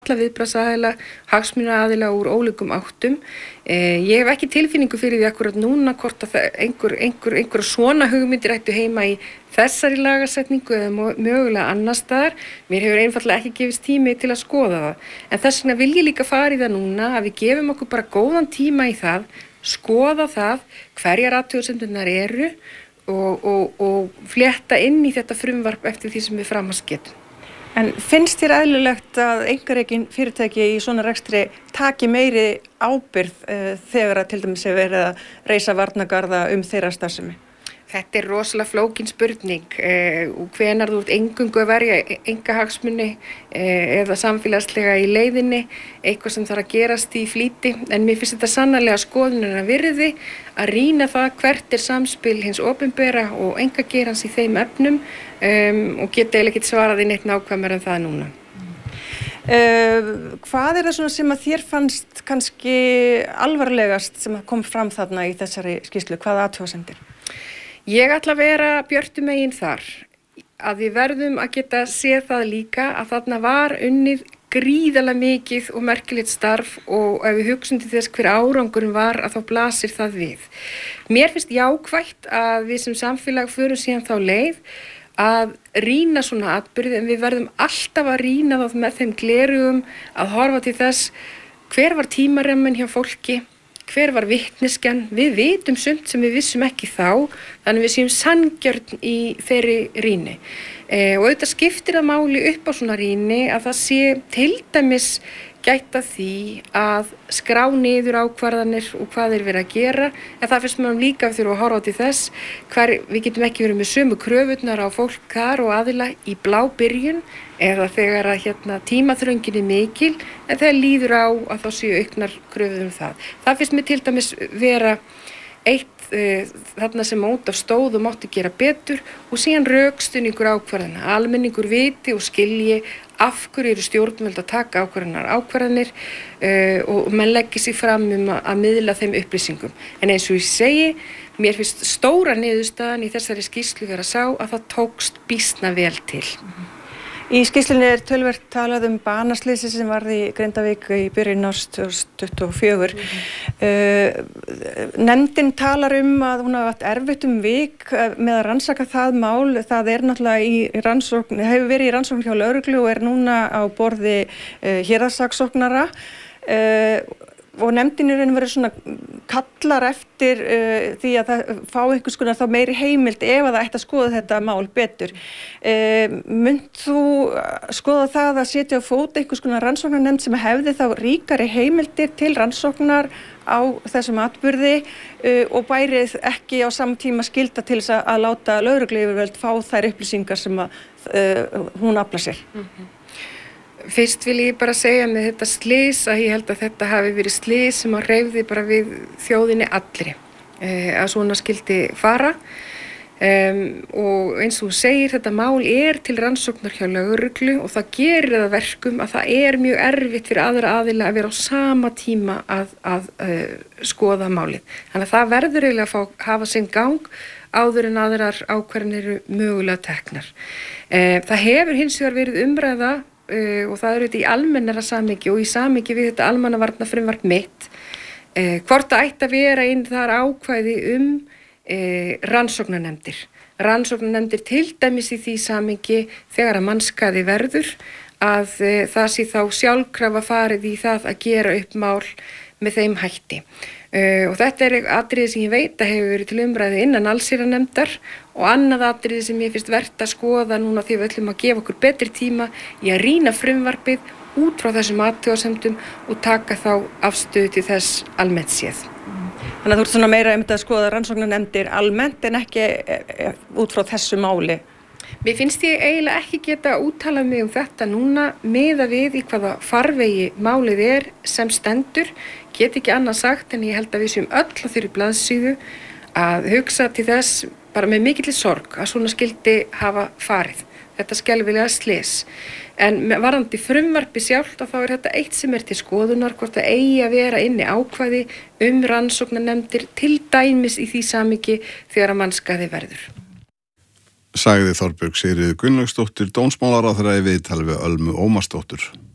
alla viðbragðsaðila, hagsmunaaðila úr ólíkum áttum. Ég hef ekki tilfinningu fyrir því akkurat núna hvort að einhver svona hugmyndir ættu heima í þessari lagasetningu eða mögulega annars staðar. Mér hefur einfaldlega ekki gefist tími til að skoða það. En þess vegna vil ég líka fara í það núna að við gefum okkur bara góðan tíma í það, skoða það hverjar athugasemdirnar eru og flétta inn í þetta frumvarp eftir því sem við framast getum. En finnst þér eðlilegt að einkarekin fyrirtæki í svona rekstri taki meiri ábyrgð þegar að til dæmis hefur verið að reisa varnargarða þeirra starfsemi? Þetta rosalega flókin spurning og hvenær þú ert eingöngu að verja einkahagsmuni eða samfélagslega í leiðinni, eitthvað sem þarf að gerast í flýti. En mér finnst þetta sannarlega skoðunar að virði að rýna það hvert samspil hins opinbera og einkageirans í þeim efnum og geta eiginlega ekki svarað í neitt nákvæmar en það núna. Hvað það svona sem að þér fannst kannski alvarlegast sem kom fram þarna í þessari skýrslu? Hvaða athugasemdir? Ég ætla að vera björtumegin þar að við verðum að geta séð það líka að þarna var unnið gríðarlega mikið og merkilegt starf og ef við hugsum til þess hver árangurinn var að þá blasir það við. Mér finnst jákvætt að við sem samfélag förum síðan þá leið að rýna svona atburði en við verðum alltaf að rýna það með þeim gleraugum að horfa til þess hver var tímarammin hjá fólki, hver var vitneskjan, við vitum sumt sem við vissum ekki þá, þannig við séum sanngjörn í þeirri rýni. Og auðvitað skiptir það máli upp á svona rýni að það sé til dæmis gæta því að skrá niður ákvarðanir og hvað þeir verið að gera, en það finnst mér líka að þurfa að horfa til þess hver við getum ekki verið með sömu kröfurnar á fólk þar og aðila í blábyrjun eða þegar að tímaþröngin er mikil en þegar líður á að þá séu auknar kröfur það. Það finnst mér til dæmis vera eitt þarna sem út af stóð og mátti gera betur og síðan rökstuðningur ákvarðana. Almenningur viti og skilji af hverju eru stjórnvöld að taka ákvarðanir og menn leggir sig fram að miðla þeim upplýsingum. En eins og ég segi, mér finnst stóra niðurstaðan í þessari skýrslu vera sá að það tókst býsna vel til. Í skýrslunni töluvert talað banasleysi sem varð í Grindavík í byrjun árs 2024. Nefndin talar að hún hafi átt erfitt vik með að rannsaka það mál. Það náttúrulega í rannsókn, hefur verið í rannsókn hjá lögreglu og núna á borði héraðssaksóknara. Og nefndin í raun og veru svona kallar eftir því að það fá einhvers konar þá meiri heimild ef að það ætti að skoða þetta mál betur. Munt þú skoða það að setja á fót einhvers konar rannsóknarnefnd sem hefði þá ríkari heimildir til rannsóknar á þessum atburði og bærið ekki á sama tíma skylda til þess að láta lögregluyfirvöld fá þær upplýsingar sem að hún aflar sér? Fyrst vil ég bara segja með þetta slys að ég held að þetta hafi verið slys sem að hreyfði bara við þjóðinni allri að svona skildi fara og eins og þú segir þetta mál til rannsóknar hjá lögreglu og það gerir það verkum að það mjög erfitt fyrir aðra aðila að vera á sama tíma að skoða málið. Þannig að það verður eiginlega að hafa sinn gang áður en aðrar ákvarðanir eru mögulega teknar. Það hefur hins vegar verið umræða og það auðvitað í almennara samhengi og í samhengi við þetta almannavarnafrumvarp mitt hvort það ætti að vera inn þar ákvæði rannsóknarnefndir. Rannsóknarnefndir til dæmis í því samhengi þegar að mannskaði verður að það sé þá sjálfkrafa farið í það að gera upp mál með þeim hætti. Og þetta atriði sem ég veit að hefur verið til umræðu innan allsherjarnefndar og annað atriði sem ég finnst vert að skoða núna því við ætlum að gefa okkur betri tíma í að rýna frumvarpið út frá þessum athugasemdum og taka þá afstöðu til þess almennt séð. Þannig að þú ert svona meira að skoða rannsóknarnefndir almennt en ekki út frá þessu máli? Mér finnst ég eiginlega ekki geta úttalað mig þetta núna miðað við í hvaða farvegi málið sem stendur. Get ekki annað sagt en ég held að við séum öll á þeirri blaðsíðu að hugsa til þess bara með mikilli sorg að svona skildi hafa farið. Þetta skelfilega slys. En varðandi frumvarpi sjálft þá þetta eitt sem til skoðunar hvort það eigi að vera inni ákvæði rannsóknarnefndir til dæmis í því samhengi þegar að mannskaði verður. Sagði Þorbjörg Sigríður Gunnlaugsdóttir dómsmálaráðherra í viðtali við Ölmu Ómarsdóttur.